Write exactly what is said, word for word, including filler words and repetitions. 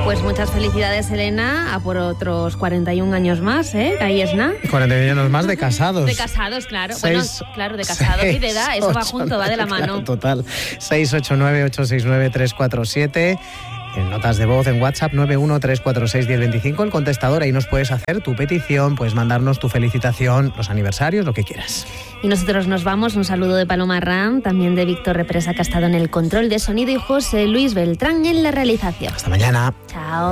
Pues muchas felicidades, Elena, a por otros cuarenta y un años más, ¿eh? Ahí es nada. cuarenta y un años más de casados. De casados, claro. Seis, bueno, claro, de casados seis, y de edad, eso ocho, va junto, va de la mano. Claro, total. seis ocho nueve, ocho seis nueve, tres cuatro siete. En notas de voz en WhatsApp nueve uno tres cuatro seis uno cero dos cinco, el contestador, ahí nos puedes hacer tu petición, puedes mandarnos tu felicitación, los aniversarios, lo que quieras. Y nosotros nos vamos, un saludo de Paloma Ram, también de Víctor Represa, que ha estado en el control de sonido, y José Luis Beltrán en la realización. Hasta mañana. Chao.